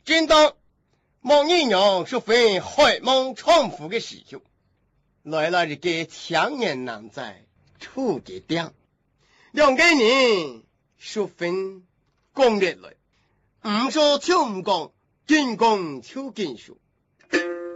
见到莫姨娘是份海梦重复的事情，来了一个强颜男在处的点，两个人十分攻略来，唔说就唔讲，见攻就见输。